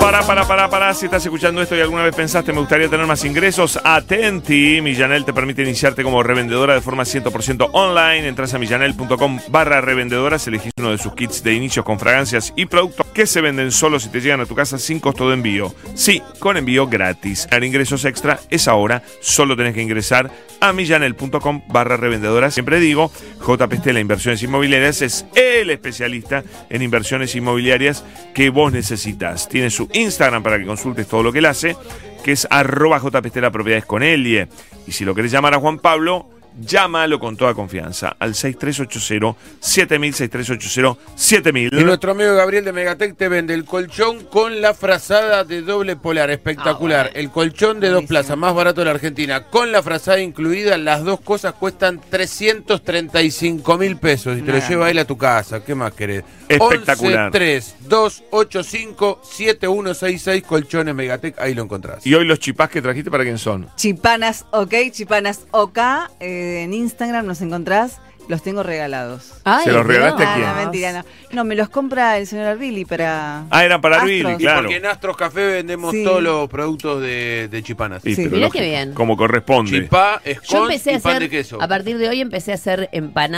Pará. Si estás escuchando esto y alguna vez pensaste me gustaría tener más ingresos, atenti. Millanel te permite iniciarte como revendedora de forma 100% online. Entras a millanel.com/revendedoras, elegís uno de sus kits de inicios con fragancias y productos que se venden solo si te llegan a tu casa sin costo de envío. Sí, con envío gratis. Para ingresos extra es ahora. Solo tenés que ingresar a millanel.com/revendedoras. Siempre digo, JP Stella Inversiones Inmobiliarias es el especialista en inversiones inmobiliarias que vos necesitas. Tiene su Instagram para que consultes todo lo que él hace, que es @JP Stella Propiedades con Elie. Y si lo querés llamar a Juan Pablo, llámalo con toda confianza al 6380-7000, 6380-7000. Y nuestro amigo Gabriel de Megatec te vende el colchón con la frazada de doble polar, espectacular. El colchón de 2 plazas, más barato de la Argentina, con la frazada incluida. Las dos cosas cuestan 335.000 pesos y te lo lleva él a tu casa. ¿Qué más querés? Espectacular. 11-3285-7166, colchones Megatec, ahí lo encontrás. Y hoy los chipás que trajiste, ¿para quién son? Chipanas OK. En Instagram nos encontrás. Los tengo regalados. Ay, ¿se los regalaste a quién? No, mentira, no. Me los compra el señor Arbili para... Eran para Astros. Arbili, claro. Porque en Astros Café vendemos todos los productos de Chipanas. Sí, mirá qué bien. Como corresponde. Chipá, Yo escon empecé y a pan hacer, de queso. a partir de hoy empecé a hacer empanadas.